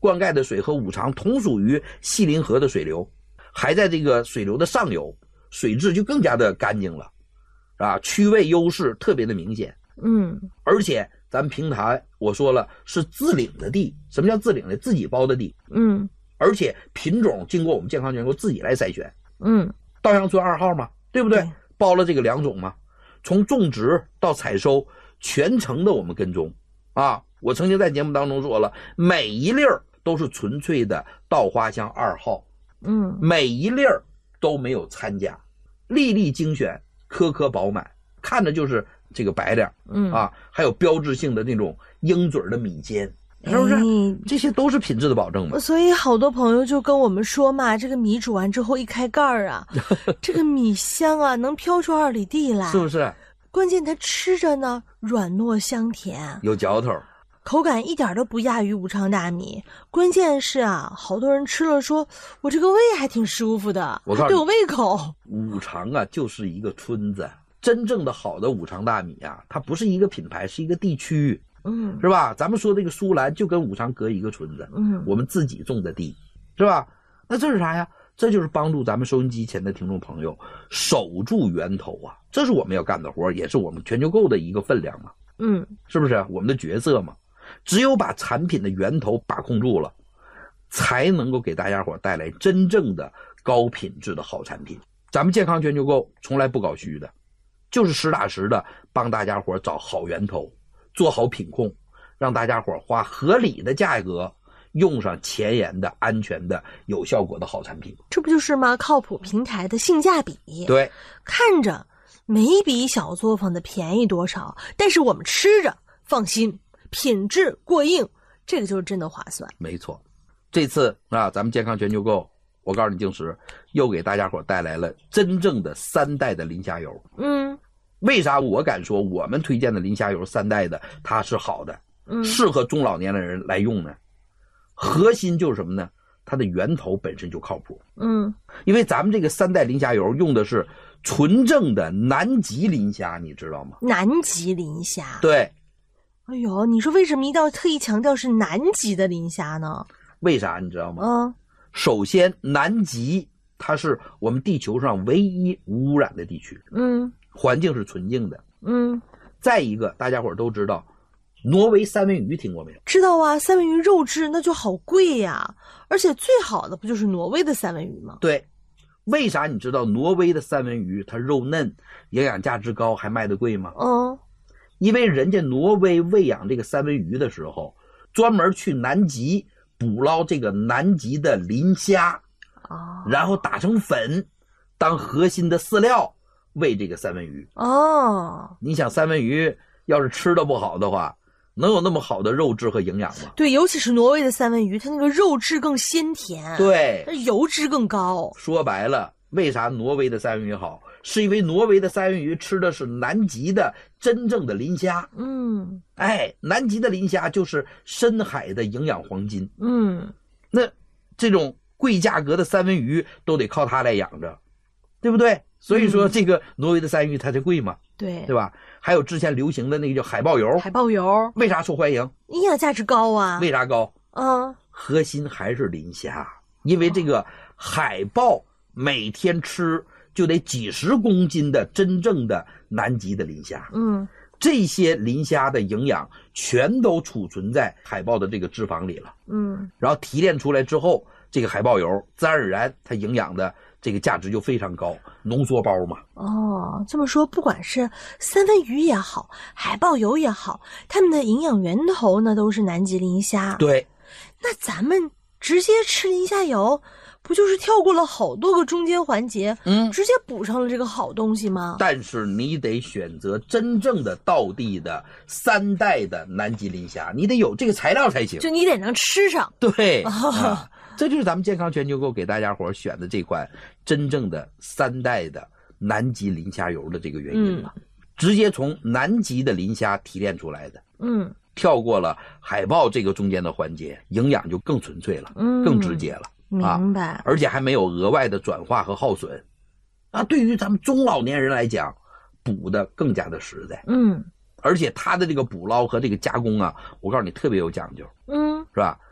灌溉的水和五常同属于西林河的水流，还在这个水流的上游，水质就更加的干净了，是吧？区位优势特别的明显。而且咱们平台我说了是自领的地，什么叫自领的？自己包的地。而且品种经过我们健康全球自己来筛选。稻香村2号嘛，对不对？包了这个2种嘛，从种植到采收全程的我们跟踪啊。我曾经在节目当中说了，每一粒都是纯粹的稻花香2号。每一粒都没有掺假，粒粒精选，颗颗饱满，看着就是这个白亮。还有标志性的那种鹰嘴的米尖，是不是？这些都是品质的保证嘛。 所以好多朋友就跟我们说嘛，这个米煮完之后一开盖啊，这个米香啊能飘出2里地来， 是不是？ 关键它吃着呢软糯香甜， 有嚼头， 口感一点都不亚于五常大米。关键是啊，好多人吃了说我这个胃还挺舒服的，还对我胃口。 五常啊就是一个村子，真正的好的五常大米啊，它不是一个品牌，是一个地区。是吧？咱们说这个苏兰就跟五常隔一个村子，我们自己种的地，是吧？那这是啥呀？这就是帮助咱们收音机前的听众朋友守住源头啊，这是我们要干的活，也是我们全球购的一个分量嘛。是不是我们的角色嘛？只有把产品的源头把控住了，才能够给大家伙带来真正的高品质的好产品。咱们健康全球购从来不搞虚的，就是实打实的帮大家伙找好源头，做好品控，让大家伙花合理的价格用上前沿的、安全的、有效果的好产品。 这不就是吗？靠谱平台的性价比。 对， 看着没比小作坊的便宜多少，但是我们吃着放心，品质过硬，这个就是真的划算。 没错，这次啊，咱们健康全球购，我告诉你，静时又给大家伙带来了真正的3代的磷虾油。为啥我敢说我们推荐的磷虾油3代的它是好的，适合中老年的人来用呢？核心就是什么呢？它的源头本身就靠谱。因为咱们这个3代磷虾油用的是纯正的南极磷虾，你知道吗？ 南极磷虾。 对。 哎呦，你说为什么一定要特意强调是南极的磷虾呢？ 为啥你知道吗？首先南极它是我们地球上唯一无污染的地区。环境是纯净的。再一个，大家伙都知道挪威三文鱼，听过没有？ 知道啊，三文鱼肉质那就好贵呀，而且最好的不就是挪威的三文鱼吗？ 对，为啥你知道挪威的三文鱼它肉嫩，营养价值高，还卖得贵吗？因为人家挪威喂养这个三文鱼的时候，专门去南极捕捞这个南极的磷虾，然后打成粉当核心的饲料喂这个三文鱼。你想三文鱼要是吃的不好的话，能有那么好的肉质和营养吗？ 对，尤其是挪威的三文鱼，它那个肉质更鲜甜， 对， 油脂更高。 说白了，为啥挪威的三文鱼好？是因为挪威的三文鱼吃的是南极的真正的磷虾。南极的磷虾就是深海的营养黄金。那这种贵价格的三文鱼都得靠它来养着，对不对？所以说这个挪威的三文鱼它才贵嘛，对吧？还有之前流行的那个叫海豹油，为啥受欢迎？ 营养价值高啊。 为啥高？核心还是磷虾，因为这个海豹每天吃就得几十公斤的真正的南极的磷虾。这些磷虾的营养全都储存在海豹的这个脂肪里了。然后提炼出来之后，这个海豹油自然而然它营养的这个价值就非常高，浓缩包嘛。 这么说，不管是三文鱼也好，海豹油也好，它们的营养源头呢都是南极磷虾。 对， 那咱们直接吃磷虾油，不就是跳过了好多个中间环节，直接补上了这个好东西吗？但是你得选择真正的道地的3代的南极磷虾，你得有这个材料才行， 就你得能吃上。 对，这就是咱们健康全球购给大家伙选的这款真正的3代的南极磷虾油的这个原因了。直接从南极的磷虾提炼出来的。跳过了海豹这个中间的环节，营养就更纯粹了，更直接了。 明白。 而且还没有额外的转化和耗损。对于咱们中老年人来讲，补的更加的实在。而且它的这个捕捞和这个加工啊，我告诉你特别有讲究。是吧？